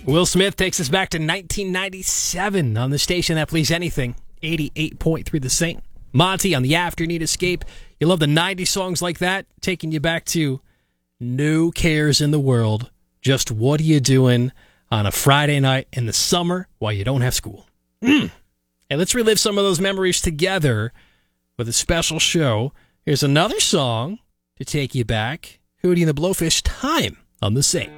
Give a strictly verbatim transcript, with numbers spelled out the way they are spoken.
Will Smith takes us back to nineteen ninety-seven on the station that plays anything. eighty-eight point three The Saint. Monty on the Afternoon Escape. You love the nineties songs like that, taking you back to no cares in the world. Just what are you doing on a Friday night in the summer while you don't have school? Mm. And let's relive some of those memories together with a special show. Here's another song to take you back. Hootie and the Blowfish, Time on the Saint.